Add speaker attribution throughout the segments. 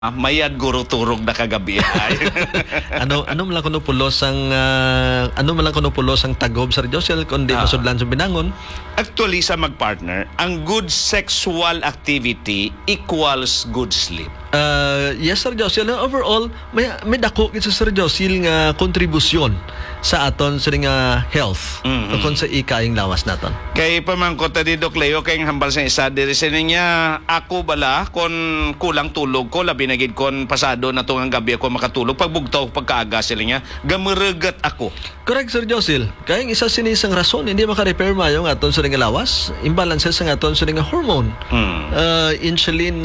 Speaker 1: Mayad guro turog na kagabi ay.
Speaker 2: ano man lang kuno pulos ang tagob sa Josel kundi masudlan sa binangon.
Speaker 1: Actually sa magpartner, ang good sexual activity equals good sleep.
Speaker 2: Yes, Sir Josel. Overall, may dako sa Sir Josel nga kontribusyon sa aton sa nga health. Kung sa ikaing lawas naton.
Speaker 1: Kay pamangkot na di Doc Leo, kay hambal sa isa, diri niya, ako bala, kon kulang tulog ko, labi na gid kon pasado na tungang gabi ako makatulog, pagbugtaw, pagkaaga sila niya, gamurugat ako.
Speaker 2: Correct, Sir Josel. Kaya isa sinisang rason, hindi maka-repair mayo nga aton sa nga lawas, imbalances sa aton sa nga hormone. Insulin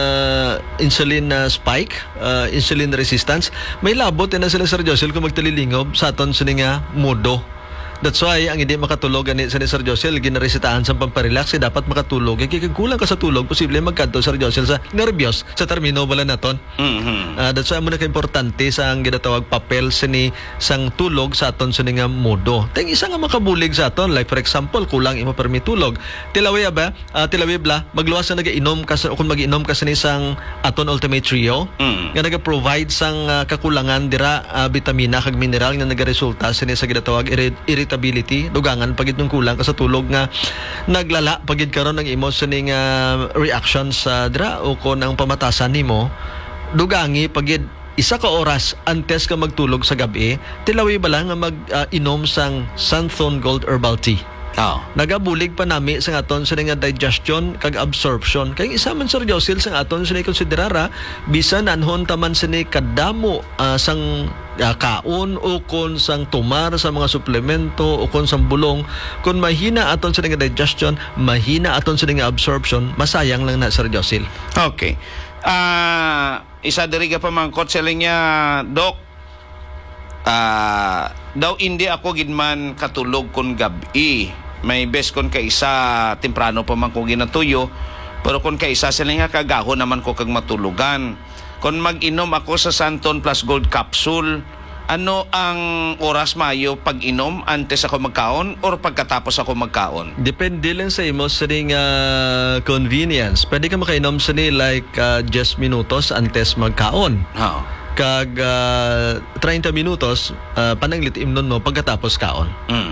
Speaker 2: spike, insulin resistance, may labot na sila, Sir Josel, kung magtalilingob sa aton sa nga modo. That's why ang hindi makatulog ani sa ni Sir Josel ginaresetahan sa pamparelax dapat makatulog. Kaya kulang ka sa tulog, posible magkadto Sir Josel sa nervyos sa termino bala naton. That's why mo na importante sa ang ginatawag papel sini sang tulog sa aton sa nga modo. Teng isa nga makabulig sa aton, like for example, kulang imo permi tulog. Tilawi bla magluwas na nagainom ka kung magiinom ka sa isang aton Ultimate Trio nga naga-provide sang kakulangan dira bitamina kag mineral nga nagaresulta sini sa ginatawag irritability, dugangan pagid ng kulang ka sa tulog nga naglala pagid karon ng emotioning reaction sa dra o kon ang pamatasan nimo dugangi pagid isa ka oras antes ka magtulog sa gabi tilawi ba lang nga mag-inom sang Santhon Gold Herbal Tea. Nagabulig pa nami sa aton sa nga digestion kag absorption kay isa man Sir Josel sa aton sa konsiderara bisan anhon taman sa kadamo sang kaon o kon sang tumar sa mga suplemento o kon sang bulong kung mahina aton sa nga digestion, mahina aton sa nga absorption, masayang lang na Sir Josel.
Speaker 1: Okay. Isa diri ka pamangkot sila niya, Doc. Daw hindi ako gidman katulog kon gabi. May best kon kaisa temprano pa man ko ginatuyo, pero kon kaisa sila nga kagaho naman ko kag matulugan. Kon mag-inom ako sa Santon Plus Gold Capsule, ano ang oras mayo pag-inom antes ako magkaon or pagkatapos ako magkaon?
Speaker 2: Depende lang sa imo sa convenience. Pwede ka makainom sa like 10 minutos antes magkaon. Kag 30 minutos pananglit imnon mo pagkatapos kaon.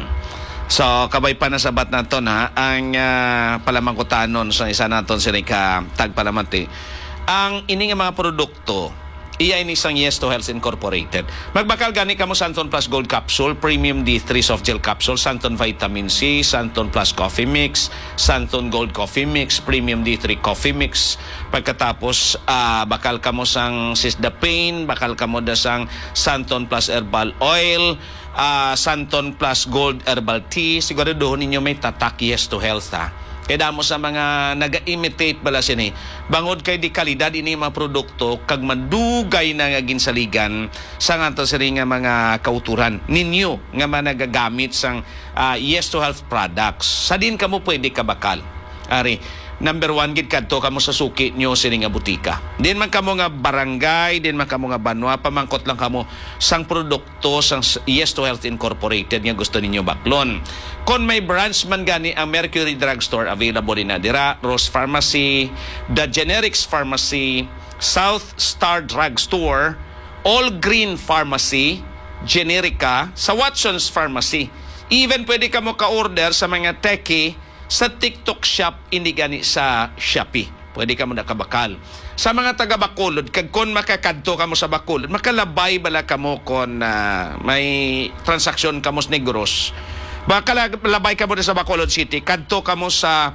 Speaker 1: So kabay pa nasabat naton ha ang palamangkutanon sa isa naton sila ka tagpalamante ang ini nga mga produkto iya ini isang Yes to Health Incorporated. Magbakal gani kamo Santon Plus Gold Capsule, Premium D3 Soft Gel Capsule, Santon Vitamin C, Santon Plus Coffee Mix, Santon Gold Coffee Mix, Premium D3 Coffee Mix. Pagkatapos bakal kamo sang Sisdapane, bakal kamo da sang Santon Plus Herbal Oil, Santon Plus Gold Herbal Tea. Siguraduhin ninyo may tatak Yes to Health ha. Kaya damo sa mga naga-imitate bala sini. Bangod kay di kalidad ini mga produkto kag madugay na nga ginsaligan sa ngato sini nga mga kauturan ninyo nga managagamit sang Yes to Health products. Sa din kamo pwede kabakal. Ari, number 1 gid kadto kamo sa suki nyo sini nga butika. Din man kamo nga barangay, din man kamo nga banwa, pamangkot lang kamo sang produkto sang Yes to Health Incorporated nga gusto ninyo baklon. Kon may branch man gani ang Mercury Drugstore, available din na dira, Rose Pharmacy, The Generics Pharmacy, South Star Drugstore, All Green Pharmacy, Generica, sa Watson's Pharmacy. Even pwede ka mo ka-order sa mga techie sa TikTok shop, hindi gani sa Shopee. Pwede ka mo nakabakal. Sa mga taga Bacolod, kag kon makakadto ka mo sa Bacolod, makalabay bala ka mo kon may transaksyon ka mo sa Negros. Baka labay ka mo sa Bacolod City, kadto ka mo sa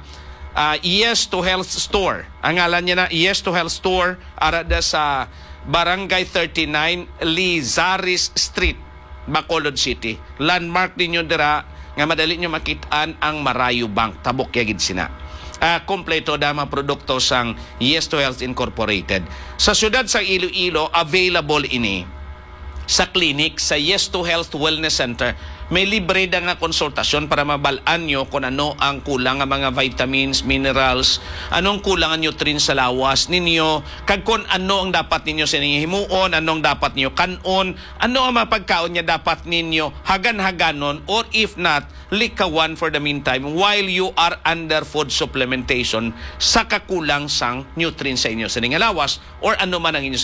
Speaker 1: Yes to Health Store. Ang ngalan niya na Yes to Health Store, arada sa Barangay 39, Lizaris Street, Bacolod City. Landmark ninyo dira nga madali nyo makitaan ang Marayo Bank. Tabok yagid sina. Kompleto da mga produkto sang Yes to Health Incorporated. Sa syudad sa Iloilo, available ini sa clinic sa Yes to Health Wellness Center. may libre na nga konsultasyon para mabalaan nyo kung ano ang kulang ang mga vitamins, minerals, anong kulang ang nutrients sa lawas ninyo, kag kung ano ang dapat ninyo sa inyong himuon, anong dapat ninyo kanon, ano ang mapagkaon niya dapat ninyo hagan-haganon, or if not, likawan for the meantime while you are under food supplementation sa kakulang sang nutrients sa inyo sa inyong lawas or ano man ang inyo